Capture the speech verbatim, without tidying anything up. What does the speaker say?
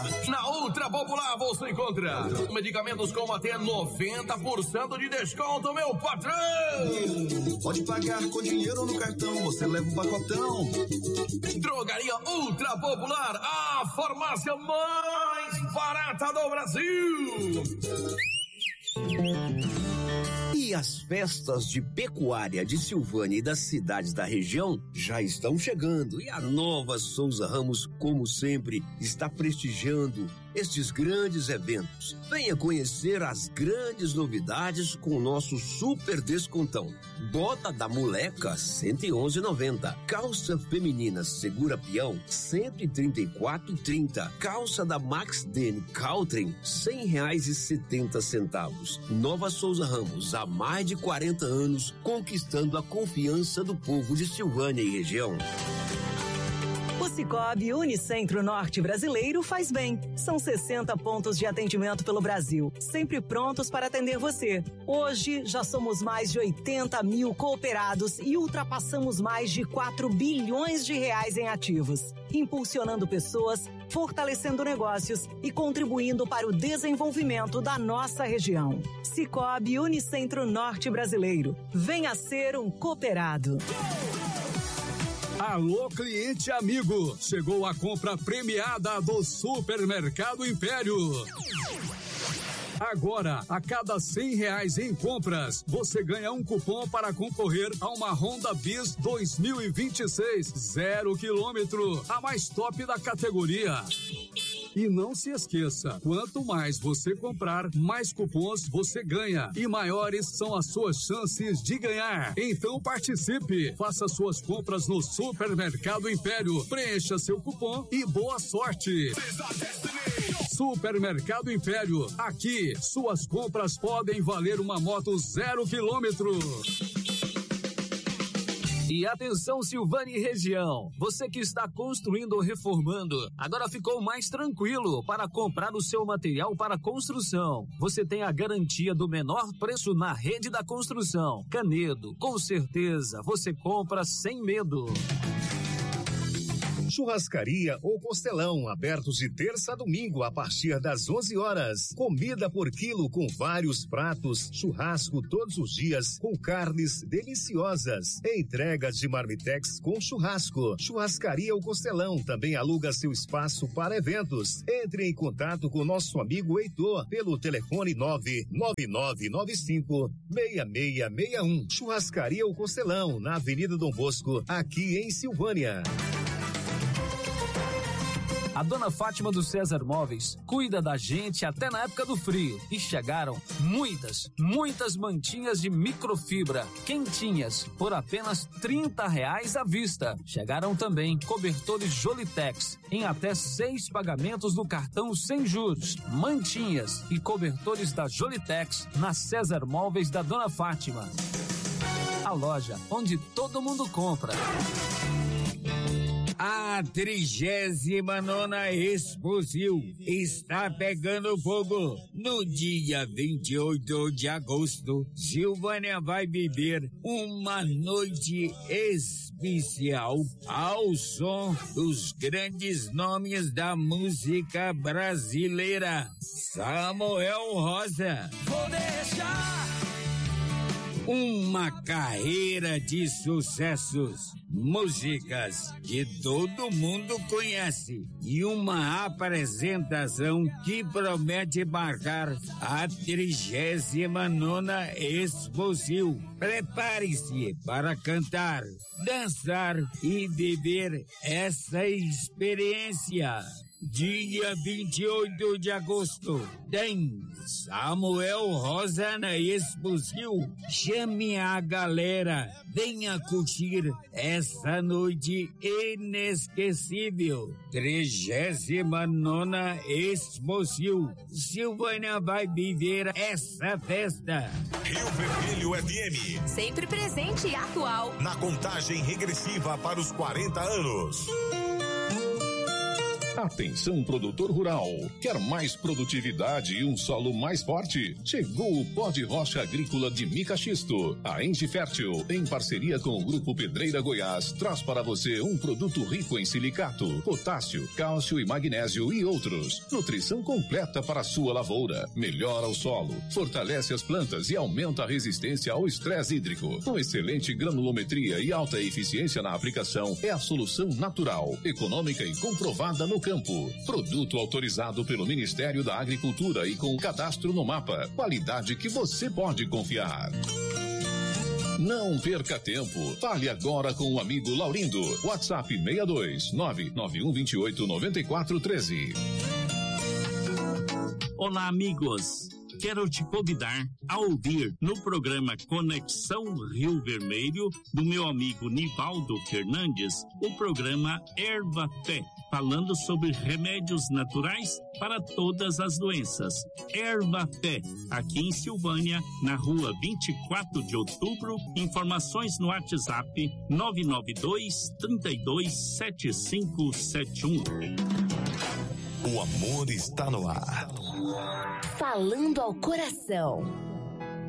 Na Ultra Popular você encontra medicamentos com até noventa por cento de desconto, meu patrão! Pode pagar com dinheiro no cartão, você leva um pacotão. Drogaria Ultra Popular, a farmácia mais barata do Brasil! E as festas de pecuária de Silvânia e das cidades da região já estão chegando, e a Nova Souza Ramos, como sempre, está prestigiando estes grandes eventos. Venha conhecer as grandes novidades com o nosso super descontão. Bota da Moleca cento e onze reais e noventa centavos. Calça feminina Segura Peão cento e trinta e quatro reais e trinta centavos. Calça da Max Dene Caltrim cem reais e setenta centavos. Nova Souza Ramos, há mais de quarenta anos, conquistando a confiança do povo de Silvânia e região. O Sicoob Unicentro Norte Brasileiro faz bem. São sessenta pontos de atendimento pelo Brasil, sempre prontos para atender você. Hoje já somos mais de oitenta mil cooperados e ultrapassamos mais de quatro bilhões de reais em ativos, impulsionando pessoas, fortalecendo negócios e contribuindo para o desenvolvimento da nossa região. Sicoob Unicentro Norte Brasileiro. Venha ser um cooperado. Alô, cliente amigo, chegou a compra premiada do Supermercado Império. Agora, a cada cem reais em compras, você ganha um cupom para concorrer a uma Honda Bis dois mil e vinte e seis, zero quilômetro, a mais top da categoria. E não se esqueça, quanto mais você comprar, mais cupons você ganha e maiores são as suas chances de ganhar. Então participe, faça suas compras no Supermercado Império, preencha seu cupom e boa sorte. Supermercado Império, aqui suas compras podem valer uma moto zero quilômetro. E atenção, Silvânia e região, você que está construindo ou reformando, agora ficou mais tranquilo para comprar o seu material para construção. Você tem a garantia do menor preço na rede da construção. Canedo, com certeza, você compra sem medo. Churrascaria ou Costelão, abertos de terça a domingo a partir das onze horas. Comida por quilo com vários pratos, churrasco todos os dias com carnes deliciosas. Entregas de marmitex com churrasco. Churrascaria ou Costelão também aluga seu espaço para eventos. Entre em contato com nosso amigo Heitor pelo telefone nove nove nove nove cinco seis seis seis um. Churrascaria ou Costelão, na Avenida Dom Bosco, aqui em Silvânia. A dona Fátima do César Móveis cuida da gente até na época do frio. E chegaram muitas, muitas mantinhas de microfibra, quentinhas, por apenas trinta reais à vista. Chegaram também cobertores Jolitex, em até seis pagamentos no cartão sem juros. Mantinhas e cobertores da Jolitex na César Móveis da dona Fátima. A loja onde todo mundo compra. A trigésima nona Exposil está pegando fogo. No dia vinte e oito de agosto, Silvânia vai viver uma noite especial ao som dos grandes nomes da música brasileira. Samuel Rosa. Vou deixar uma carreira de sucessos, músicas que todo mundo conhece e uma apresentação que promete marcar a trigésima nona Exposil. Prepare-se para cantar, dançar e viver essa experiência. Dia vinte e oito de agosto, tem Samuel Rosa na Exposil. Chame a galera, venha curtir essa noite inesquecível. trigésima nona Exposil. Silvânia vai viver essa festa. Rio Vermelho F M. Sempre presente e atual. Na contagem regressiva para os quarenta anos. Atenção, produtor rural. Quer mais produtividade e um solo mais forte? Chegou o pó de rocha agrícola de mica xisto. A Engie Fértil, em parceria com o Grupo Pedreira Goiás, traz para você um produto rico em silicato, potássio, cálcio e magnésio e outros. Nutrição completa para a sua lavoura. Melhora o solo, fortalece as plantas e aumenta a resistência ao estresse hídrico. Com excelente granulometria e alta eficiência na aplicação, é a solução natural, econômica e comprovada no campo. Produto autorizado pelo Ministério da Agricultura e com cadastro no mapa. Qualidade que você pode confiar. Não perca tempo. Fale agora com o amigo Laurindo. WhatsApp seis dois nove nove um dois oito nove quatro um três. Olá, amigos. Quero te convidar a ouvir no programa Conexão Rio Vermelho, do meu amigo Nivaldo Fernandes, o programa Erva Fé, falando sobre remédios naturais para todas as doenças. Erva Fé, aqui em Silvânia, na rua vinte e quatro de outubro. Informações no WhatsApp nove nove dois, três dois sete cinco sete um. O amor está no ar. Falando ao coração.